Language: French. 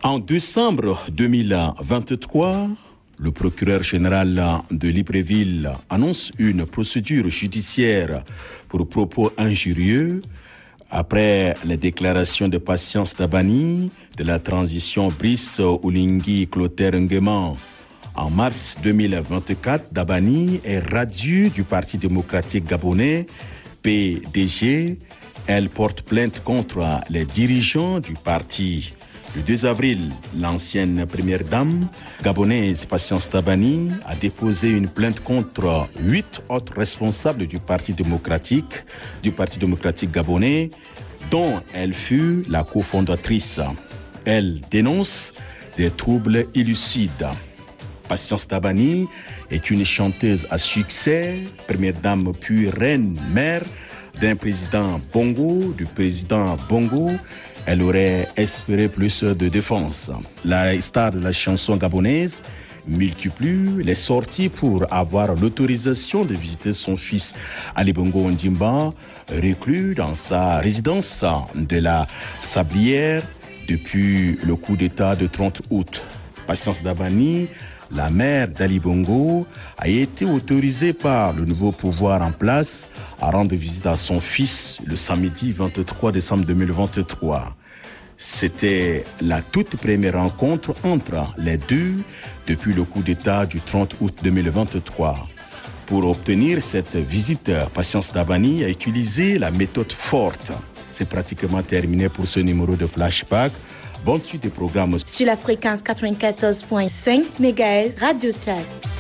En décembre 2023, le procureur général de Libreville annonce une procédure judiciaire pour propos injurieux après les déclarations de Patience Dabani de la transition Brice Oligui Clotaire Nguema. En mars 2024, Dabani est radiée du Parti démocratique gabonais, PDG. Elle porte plainte contre les dirigeants du parti. Le 2 avril, l'ancienne première dame gabonaise Patience Dabani a déposé une plainte contre 8 autres responsables du Parti démocratique gabonais, dont elle fut la cofondatrice. Elle dénonce des troubles illicites. Patience Dabani est une chanteuse à succès, première dame puis reine mère du président Bongo. Elle aurait espéré plus de défense. La star de la chanson gabonaise multiplie les sorties pour avoir l'autorisation de visiter son fils Ali Bongo Ondimba, reclus dans sa résidence de la Sablière depuis le coup d'État de 30 août. Patience Dabani, la mère d'Ali Bongo, a été autorisée par le nouveau pouvoir en place à rendre visite à son fils le samedi 23 décembre 2023. C'était la toute première rencontre entre les deux depuis le coup d'État du 30 août 2023. Pour obtenir cette visite, Patience Dabani a utilisé la méthode forte. C'est pratiquement terminé pour ce numéro de Flashback. Bonne suite des programmes. Sur la fréquence 94.5 MHz Radio Tchad.